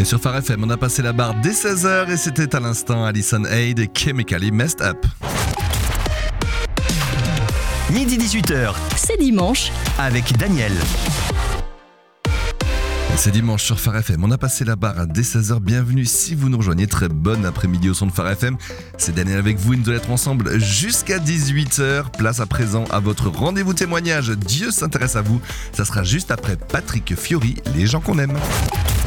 Et sur Phare FM, on a passé la barre dès 16h et c'était à l'instant Alison Aid et Chemically Messed Up. Midi 18h, C'est dimanche. avec Daniel. Et c'est dimanche sur Phare FM, on a passé la barre dès 16h, bienvenue si vous nous rejoignez, très bon après-midi au son de Phare FM. C'est Daniel avec vous et nous allons être ensemble jusqu'à 18h. Place à présent à votre rendez-vous témoignage, Dieu s'intéresse à vous. Ça sera juste après Patrick Fiori, les gens qu'on aime.